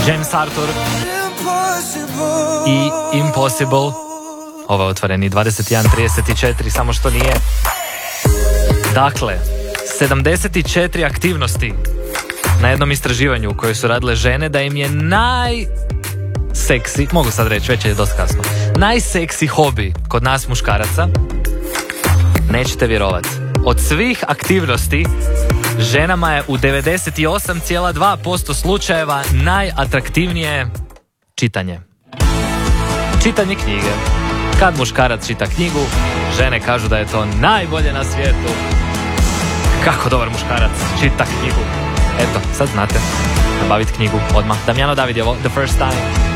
James Arthur i Impossible. Ovo je otvoreni 21.34, samo što nije. Dakle, 74 aktivnosti na jednom istraživanju u kojoj su radile žene da im je najseksi, mogu sad reći, već je dosta kasno, najseksi hobi kod nas muškaraca. Nećete vjerovati, od svih aktivnosti ženama je u 98,2% slučajeva najatraktivnije čitanje. Čitanje knjige. Kad muškarac čita knjigu, žene kažu da je to najbolje na svijetu. Kako dobar muškarac čita knjigu. Eto, sad znate. Nabaviti knjigu odmah. Damjano Davidjevo, The First Time.